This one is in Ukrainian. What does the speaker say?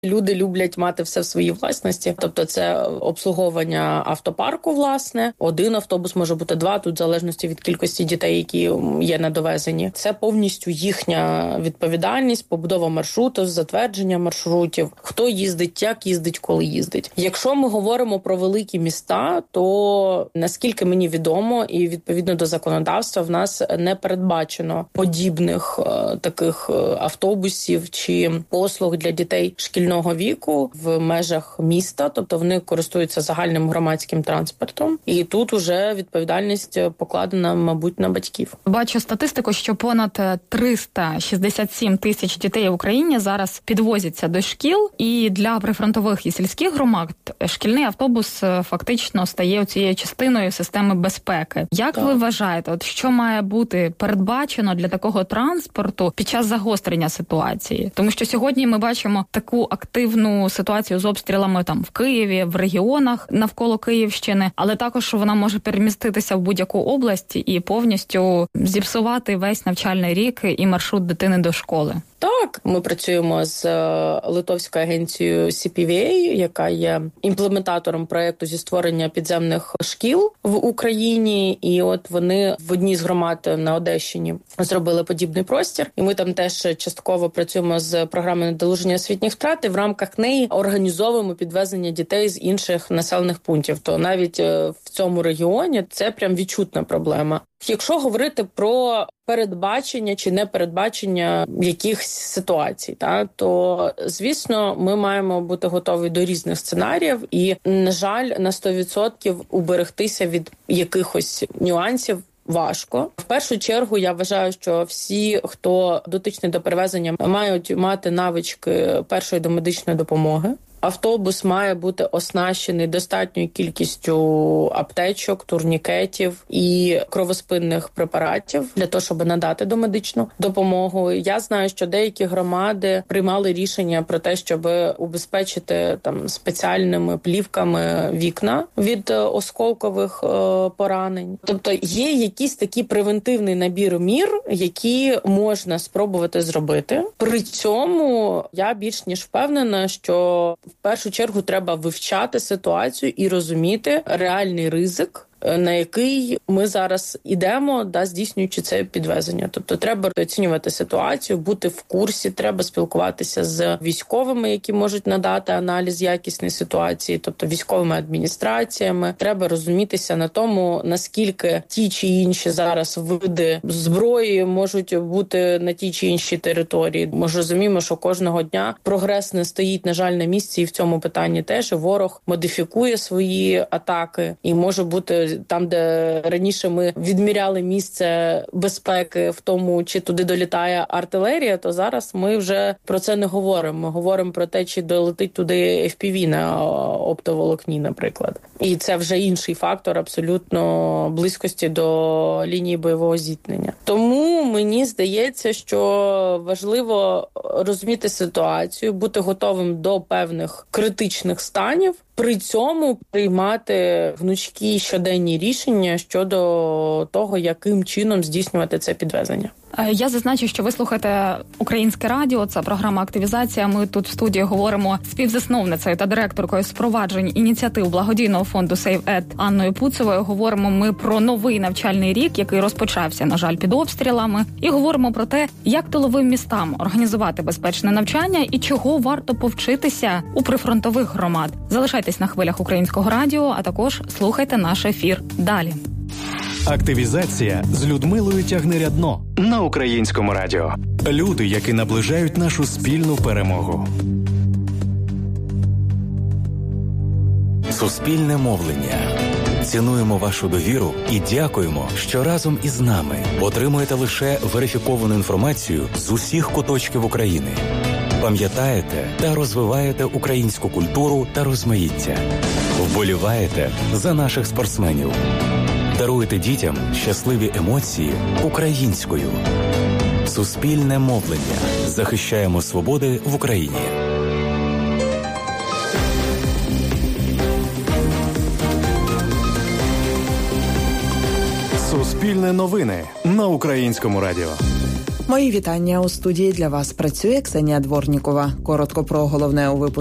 Люди люблять мати все в своїй власності. Тобто це обслуговування автопарку, власне. Один автобус, може бути два, тут в залежності від кількості дітей, які є на довезенні. Це повністю їхня відповідальність, побудова маршруту, затвердження маршрутів, хто їздить, як їздить, коли їздить. Якщо ми говоримо про великі міста, то наскільки мені відомо і відповідно до законодавства в нас не передбачено подібних таких автобусів чи послуг для дітей шкільного віку в межах міста, тобто вони користуються загальним громадським транспортом. І тут уже відповідальність покладена, мабуть, на батьків. Бачу статистику, що понад 367 тисяч дітей в Україні зараз підвозяться до шкіл, і для прифронтових і сільських громад шкільний автобус фактично стає цією частиною системи безпеки. Як ви вважаєте, от що має бути передбачено для такого транспорту під час загострення ситуації? Тому що сьогодні ми бачимо таку активну ситуацію з обстрілами там в Києві, в регіонах навколо Київщини, але також вона може переміститися в будь-яку область і повністю зіпсувати весь навчальний рік і маршрут дитини до школи. Так, ми працюємо з литовською агенцією CPVA, яка є імплементатором проєкту зі створення підземних шкіл в Україні. І от вони в одній з громад на Одещині зробили подібний простір. І ми там теж частково працюємо з програмою надолуження освітніх втрат, і в рамках неї організовуємо підвезення дітей з інших населених пунктів. То навіть в цьому регіоні це прям відчутна проблема. Якщо говорити про передбачення чи непередбачення якихось ситуацій, то, звісно, ми маємо бути готові до різних сценаріїв і, на жаль, на 100% уберегтися від якихось нюансів важко. В першу чергу, я вважаю, що всі, хто дотичний до перевезення, мають мати навички першої домедичної допомоги. Автобус має бути оснащений достатньою кількістю аптечок, турнікетів і кровоспинних препаратів для того, щоб надати домедичну допомогу. Я знаю, що деякі громади приймали рішення про те, щоб убезпечити там спеціальними плівками вікна від осколкових поранень. Тобто є якийсь такий превентивний набір мір, які можна спробувати зробити. При цьому я більш ніж впевнена, що в першу чергу треба вивчати ситуацію і розуміти реальний ризик, на який ми зараз ідемо, здійснюючи це підвезення. Тобто треба оцінювати ситуацію, бути в курсі, треба спілкуватися з військовими, які можуть надати аналіз якісної ситуації, тобто військовими адміністраціями. Треба розумітися на тому, наскільки ті чи інші зараз види зброї можуть бути на тій чи іншій території. Ми ж розуміємо, що кожного дня прогрес не стоїть, на жаль, на місці, і в цьому питанні теж ворог модифікує свої атаки, і може бути там, де раніше ми відміряли місце безпеки в тому, чи туди долітає артилерія, то зараз ми вже про це не говоримо. Ми говоримо про те, чи долетить туди FPV на оптоволокні, наприклад. І це вже інший фактор абсолютно близькості до лінії бойового зіткнення. Тому мені здається, що важливо розуміти ситуацію, бути готовим до певних критичних станів, при цьому приймати гнучкі щоденні рішення щодо того, яким чином здійснювати це підвезення. Я зазначу, що ви слухаєте Українське радіо, це програма «Активізація». Ми тут в студії говоримо з співзасновницею та директоркою з впроваджень ініціатив благодійного фонду Save Ed Анною Пуцевою. Говоримо ми про новий навчальний рік, який розпочався, на жаль, під обстрілами. І говоримо про те, як тиловим містам організувати безпечне навчання і чого варто повчитися у прифронтових громад. Залишайтесь на хвилях Українського радіо, а також слухайте наш ефір далі. Активізація з Людмилою Тягнирядно на Українському радіо. Люди, які наближають нашу спільну перемогу. Суспільне мовлення. Цінуємо вашу довіру і дякуємо, що разом із нами отримуєте лише верифіковану інформацію з усіх куточків України. Пам'ятаєте та розвиваєте українську культуру та розмаїття. Вболіваєте за наших спортсменів. Даруйте дітям щасливі емоції українською. Суспільне мовлення. Захищаємо свободи в Україні. Суспільне новини на Українському радіо. Мої вітання. У студії для вас працює Ксенія Дворнікова. Коротко про головне у випуску.